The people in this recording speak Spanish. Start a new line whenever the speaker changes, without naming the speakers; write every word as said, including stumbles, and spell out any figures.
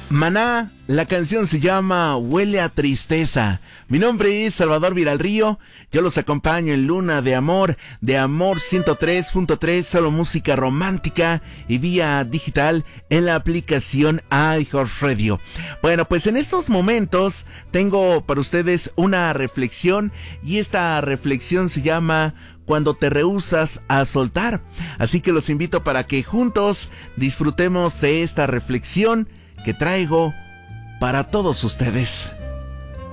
Maná, la canción se llama Huele a Tristeza. Mi nombre es Salvador Viralrío, yo los acompaño en Luna de Amor, de Amor ciento tres punto tres, solo música romántica y vía digital en la aplicación iHeartRadio. Bueno, pues en estos momentos tengo para ustedes una reflexión y esta reflexión se llama Cuando te rehusas a soltar. Así que los invito para que juntos disfrutemos de esta reflexión que traigo para todos ustedes.